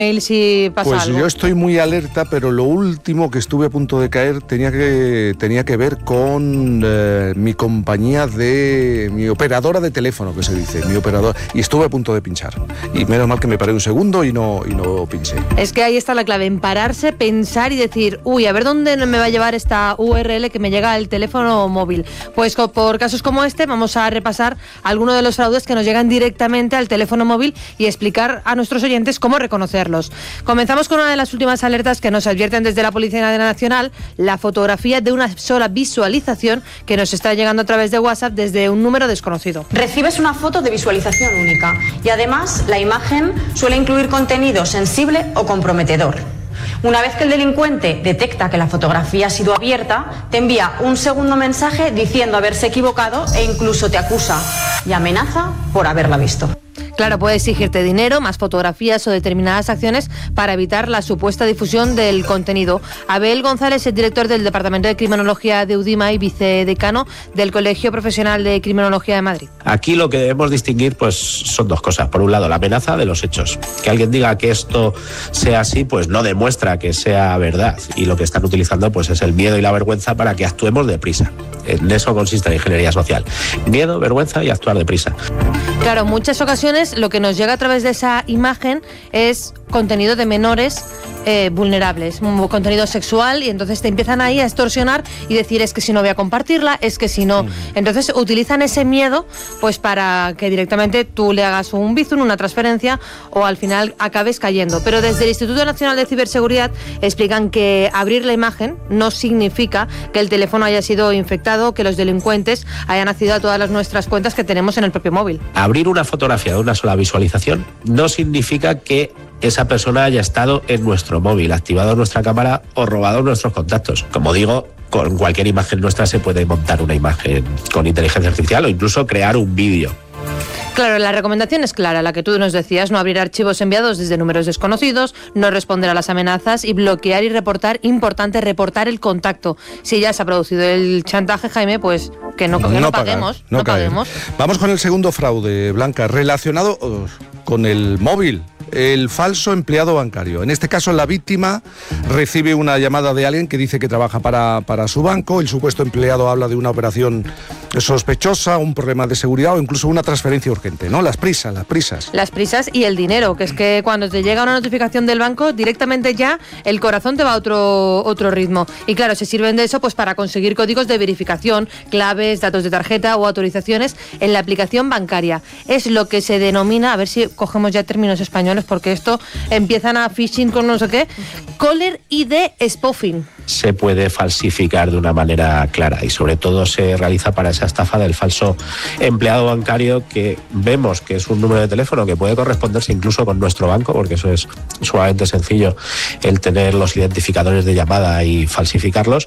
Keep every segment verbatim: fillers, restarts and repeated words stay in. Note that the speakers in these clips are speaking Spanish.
si pasa pues algo. Yo estoy muy alerta, pero lo último que estuve a punto de caer tenía que, tenía que ver con eh, mi compañía de... mi operadora de teléfono, que se dice, mi operadora, y estuve a punto de pinchar. Y menos mal que me paré un segundo y no, y no pinché. Es que ahí está la clave, en pararse, pensar y decir, uy, a ver dónde me va a llevar esta U R L que me llega al teléfono móvil. Pues por casos como este vamos a repasar algunos de los fraudes que nos llegan directamente al teléfono móvil y explicar a nuestros oyentes cómo reconocerlos. Comenzamos con una de las últimas alertas que nos advierten desde la Policía Nacional, la fotografía de una sola visualización que nos está llegando a través de WhatsApp desde un número desconocido. Recibes una foto de visualización única y además la imagen suele incluir contenido sensible o comprometedor. Una vez que el delincuente detecta que la fotografía ha sido abierta, te envía un segundo mensaje diciendo haberse equivocado e incluso te acusa y amenaza por haberla visto. Claro, puede exigirte dinero, más fotografías o determinadas acciones para evitar la supuesta difusión del contenido. Abel González es director del Departamento de Criminología de UDIMA y vicedecano del Colegio Profesional de Criminología de Madrid. Aquí lo que debemos distinguir pues son dos cosas. Por un lado, la amenaza de los hechos. Que alguien diga que esto sea así, pues no demuestra que sea verdad. Y lo que están utilizando pues es el miedo y la vergüenza para que actuemos deprisa. En eso consiste la ingeniería social. Miedo, vergüenza y actuar deprisa. Claro, en muchas ocasiones lo que nos llega a través de esa imagen es contenido de menores eh, vulnerables, contenido sexual, y entonces te empiezan ahí a extorsionar y decir es que si no voy a compartirla, es que si no. Entonces utilizan ese miedo pues para que directamente tú le hagas un bizum, una transferencia o al final acabes cayendo. Pero desde el Instituto Nacional de Ciberseguridad explican que abrir la imagen no significa que el teléfono haya sido infectado, que los delincuentes hayan accedido a todas las nuestras cuentas que tenemos en el propio móvil. Abrir una fotografía de una sola visualización no significa que esa persona haya estado en nuestro móvil, activado nuestra cámara o robado nuestros contactos. Como digo, con cualquier imagen nuestra se puede montar una imagen con inteligencia artificial o incluso crear un vídeo. Claro, la recomendación es clara, la que tú nos decías, no abrir archivos enviados desde números desconocidos, no responder a las amenazas y bloquear y reportar, importante, reportar el contacto. Si ya se ha producido el chantaje, Jaime, pues que no, que no, no paguemos, pagar, no, no caer. paguemos. Vamos con el segundo fraude, Blanca, relacionado oh, con el móvil. El falso empleado bancario. En este caso, la víctima recibe una llamada de alguien que dice que trabaja para, para su banco. El supuesto empleado habla de una operación sospechosa, un problema de seguridad o incluso una transferencia urgente, ¿no? Las prisas, las prisas. Las prisas y el dinero, que es que cuando te llega una notificación del banco, directamente ya el corazón te va a otro, otro ritmo. Y claro, se sirven de eso pues para conseguir códigos de verificación, claves, datos de tarjeta o autorizaciones en la aplicación bancaria. Es lo que se denomina, a ver si cogemos ya términos españoles, porque esto empiezan a phishing con no sé qué, Caller I D spoofing. Se puede falsificar de una manera clara y sobre todo se realiza para esa estafa del falso empleado bancario, que vemos que es un número de teléfono que puede corresponderse incluso con nuestro banco, porque eso es sumamente sencillo, el tener los identificadores de llamada y falsificarlos,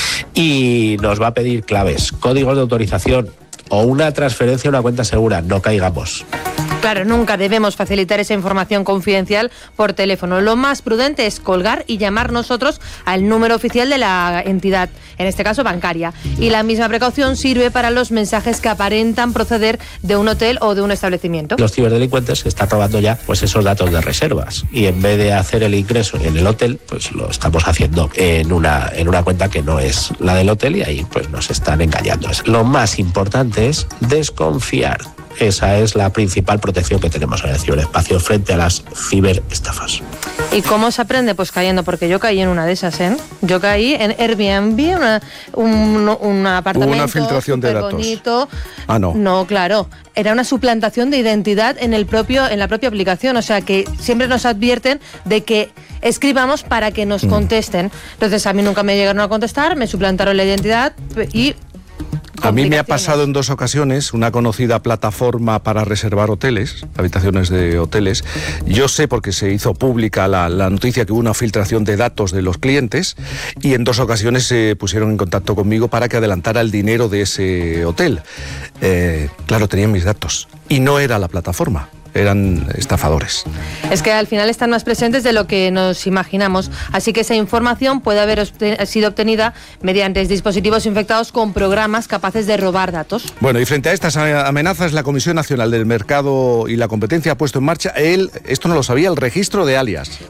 y nos va a pedir claves, códigos de autorización o una transferencia a una cuenta segura. No caigamos. Claro, nunca debemos facilitar esa información confidencial por teléfono. Lo más prudente es colgar y llamar nosotros al número oficial de la entidad, en este caso bancaria. Y la misma precaución sirve para los mensajes que aparentan proceder de un hotel o de un establecimiento. Los ciberdelincuentes están robando ya pues esos datos de reservas y en vez de hacer el ingreso en el hotel, pues lo estamos haciendo en una, en una cuenta que no es la del hotel y ahí pues nos están engañando. Lo más importante es desconfiar. Esa es la principal protección que tenemos en el ciberespacio frente a las ciberestafas. ¿Y cómo se aprende? Pues cayendo, porque yo caí en una de esas, ¿eh? Yo caí en Airbnb, una, un, un apartamento una filtración de datos. Bonito. Ah, no. No, claro. Era una suplantación de identidad en el propio, en la propia aplicación. O sea, que siempre nos advierten de que escribamos para que nos contesten. Entonces, a mí nunca me llegaron a contestar, me suplantaron la identidad y... A mí me ha pasado en dos ocasiones una conocida plataforma para reservar hoteles, habitaciones de hoteles. Yo sé porque se hizo pública la, la noticia que hubo una filtración de datos de los clientes y en dos ocasiones se pusieron en contacto conmigo para que adelantara el dinero de ese hotel. Eh, claro, tenían mis datos y no era la plataforma. Eran estafadores. Es que al final están más presentes de lo que nos imaginamos, así que esa información puede haber obten- sido obtenida mediante dispositivos infectados con programas capaces de robar datos. Bueno, y frente a estas amenazas, la Comisión Nacional del Mercado y la Competencia ha puesto en marcha el, esto no lo sabía, el registro de alias.